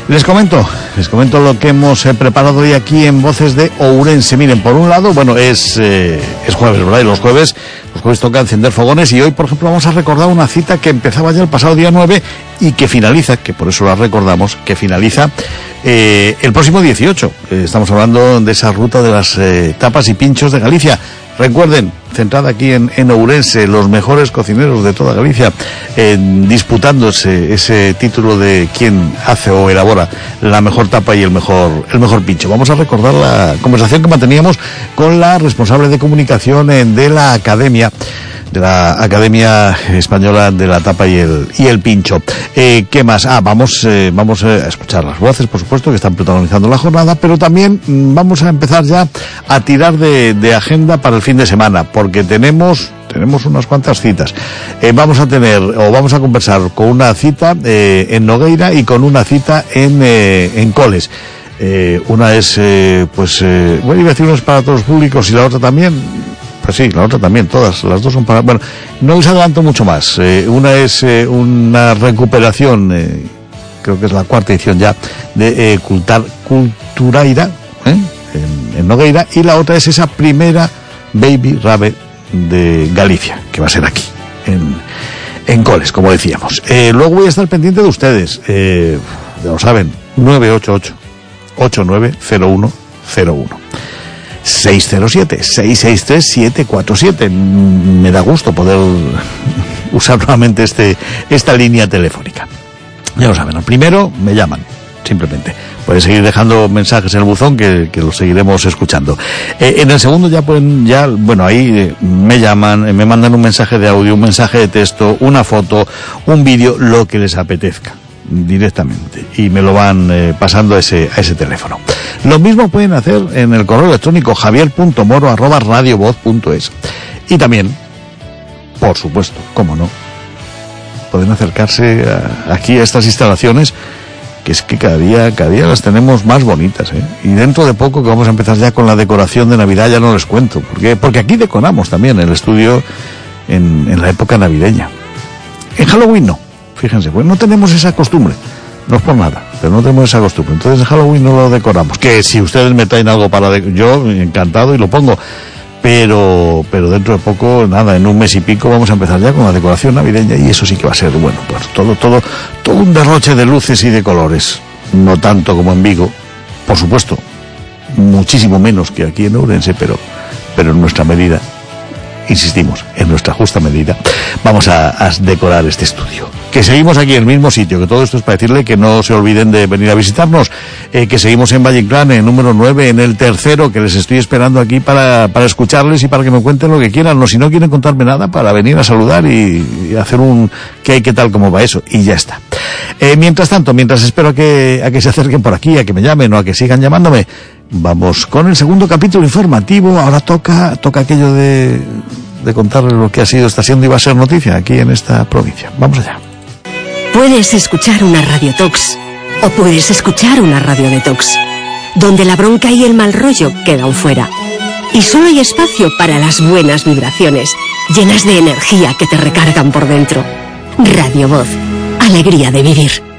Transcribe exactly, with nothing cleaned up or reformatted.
Les comento, les comento lo que hemos eh, preparado hoy aquí en Voces de Ourense. Miren, por un lado, bueno, es, eh, es jueves, ¿verdad? Y los jueves, los jueves toca encender fogones, y hoy, por ejemplo, vamos a recordar una cita que empezaba ya el pasado día nueve y que finaliza, que por eso la recordamos, que finaliza eh, el próximo dieciocho. Eh, estamos hablando de esa ruta de las eh, tapas y pinchos de Galicia. Recuerden, centrada aquí en, en Ourense, los mejores cocineros de toda Galicia, eh, disputándose ese título de quién hace o elabora la mejor tapa y el mejor, el mejor pincho. Vamos a recordar la conversación que manteníamos con la responsable de comunicación en, de la Academia, de la Academia Española de la Tapa y el, y el Pincho. Eh, ¿Qué más? Ah, vamos, eh, vamos a escuchar las voces, por supuesto, que están protagonizando la jornada, pero también mmm, vamos a empezar ya a tirar de, de agenda para el fin de semana, porque tenemos... Tenemos unas cuantas citas. Eh, vamos a tener, o vamos a conversar con una cita eh, en Nogueira y con una cita en, eh, en Coles. Eh, una es, eh, pues, eh, bueno, iba a decir, una es para todos los públicos y la otra también. Pues sí, la otra también, todas, las dos son para... Bueno, no les adelanto mucho más. Eh, una es eh, una recuperación, eh, creo que es la cuarta edición ya, de eh, Cultar, Culturaira, ¿eh? en, en Nogueira, y la otra es esa primera Baby Rave de Galicia, que va a ser aquí, en, en Coles, como decíamos. Eh, luego voy a estar pendiente de ustedes, eh, ya lo saben, nueve ocho ocho, ocho nueve cero uno cero uno. seis cero siete, seis seis tres, siete cuatro siete. Me da gusto poder usar nuevamente este, esta línea telefónica. Ya lo saben, al primero me llaman, simplemente. Pueden seguir dejando mensajes en el buzón, que, que los seguiremos escuchando. Eh, en el segundo ya pueden, ya, bueno, ahí eh, me llaman, eh, me mandan un mensaje de audio, un mensaje de texto, una foto, un vídeo, lo que les apetezca, directamente, y me lo van eh, pasando a ese, a ese teléfono. Lo mismo pueden hacer en el correo electrónico javier punto moro arroba radiovoz punto es. Y también, por supuesto, cómo no, pueden acercarse a, aquí a estas instalaciones, que es que cada día, cada día las tenemos más bonitas, ¿eh? Y dentro de poco, que vamos a empezar ya con la decoración de Navidad, ya no les cuento, porque, porque aquí decoramos también el estudio en, en la época navideña. En Halloween no. Fíjense, pues no tenemos esa costumbre, no es por nada, pero no tenemos esa costumbre. Entonces en Halloween no lo decoramos. Que si ustedes me traen algo para decorar, yo encantado y lo pongo, pero pero dentro de poco, nada, en un mes y pico vamos a empezar ya con la decoración navideña, y eso sí que va a ser, bueno, pues todo todo todo un derroche de luces y de colores. No tanto como en Vigo, por supuesto, muchísimo menos que aquí en Ourense, pero pero en nuestra medida, insistimos, en nuestra justa medida, vamos a, a decorar este estudio. Que seguimos aquí en el mismo sitio, que todo esto es para decirle que no se olviden de venir a visitarnos, eh, que seguimos en Valle Inclán, en número nueve, en el tercero, que les estoy esperando aquí para, para escucharles y para que me cuenten lo que quieran, o si no quieren contarme nada, para venir a saludar y, y hacer un qué hay, qué tal, cómo va eso, y ya está. Eh, mientras tanto, mientras espero a que, a que se acerquen por aquí, a que me llamen o a que sigan llamándome, vamos con el segundo capítulo informativo. Ahora toca, toca aquello de, de contarles lo que ha sido, está siendo y va a ser noticia aquí en esta provincia. Vamos allá. Puedes escuchar una Radio Tox o puedes escuchar una Radio Detox, donde la bronca y el mal rollo quedan fuera. Y solo hay espacio para las buenas vibraciones, llenas de energía que te recargan por dentro. Radio Voz, alegría de vivir.